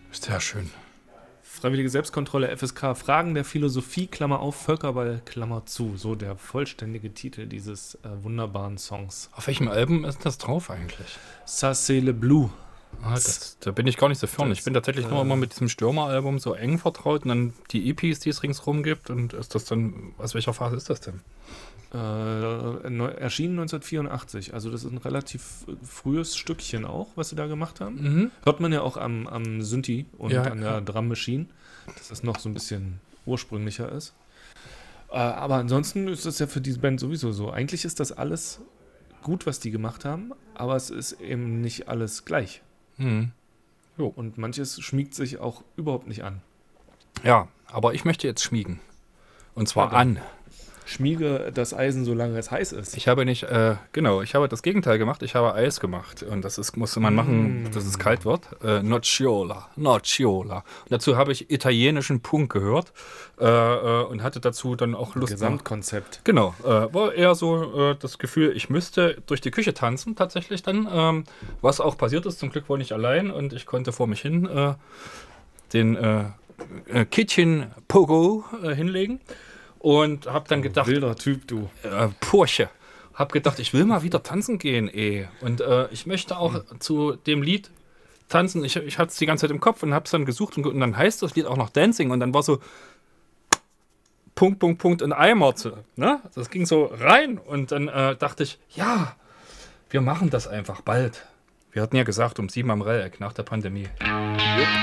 Sehr schön. Freiwillige Selbstkontrolle, FSK, Fragen der Philosophie, Klammer auf, Völkerball, Klammer zu. So der vollständige Titel dieses wunderbaren Songs. Auf welchem Album ist das drauf eigentlich? Ça c'est le Blue. Da bin ich gar nicht so fern. Ich bin tatsächlich nur immer mit diesem Stürmer-Album so eng vertraut und dann die EPs, die es ringsrum gibt. Und ist das dann, aus welcher Phase ist das denn? Erschienen 1984. Also das ist ein relativ frühes Stückchen auch, was sie da gemacht haben. Mhm. Hört man ja auch am Synthi und Ja, an der Drum Machine, dass das noch so ein bisschen ursprünglicher ist. Aber ansonsten ist das ja für diese Band sowieso so. Eigentlich ist das alles gut, was die gemacht haben, aber es ist eben nicht alles gleich. Mhm. Und manches schmiegt sich auch überhaupt nicht an. Ja, aber ich möchte jetzt schmiegen. Und zwar Ja, an. Schmiege das Eisen, solange es heiß ist. Ich habe nicht, ich habe das Gegenteil gemacht. Ich habe Eis gemacht. Und das musste man machen, dass es kalt wird. Nocciola. Und dazu habe ich italienischen Punk gehört und hatte dazu dann auch Lust. Gesamtkonzept. Genau, war eher so das Gefühl, ich müsste durch die Küche tanzen, tatsächlich dann. Was auch passiert ist, zum Glück war ich nicht allein und ich konnte vor mich hin den Kitchen Pogo hinlegen. Und hab dann gedacht, wilder Typ, du. Porsche. Hab gedacht, ich will mal wieder tanzen gehen, Und ich möchte auch zu dem Lied tanzen. Ich hatte es die ganze Zeit im Kopf und hab's dann gesucht und dann heißt das Lied auch noch Dancing und dann war so Punkt und Eimer. Ne? Das ging so rein und dann dachte ich, ja, wir machen das einfach bald. Wir hatten ja gesagt, um 7 am Relleck nach der Pandemie.